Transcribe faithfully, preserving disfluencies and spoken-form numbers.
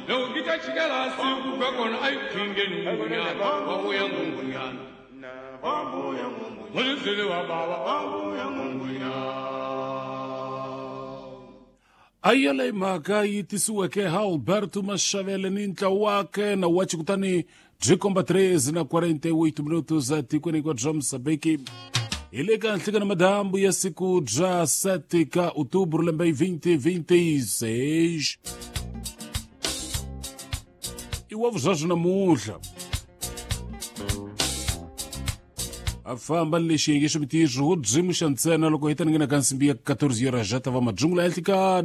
Leo kitachikala siku kwa kona aikinge nungunyana Wabu ya ngungunyana Wabu ya ngungunyana Mwazile wa baba Wabu ya ngungunyana Ayale makai tisuweke Alberto Machavele ninta wake na wachikutani Jikomba treze na quarenta e oito minutos atikweni kwa Jom Sabeki Ileka antiga na madambu ya siku ja sete ka outubro lembei vinte e vinte e seis E o ovo Jorge na murra Afamba lishingisho mitijo Jimu shantsena loko hitani gina kansimbia catorze horas já tava uma jungla éltica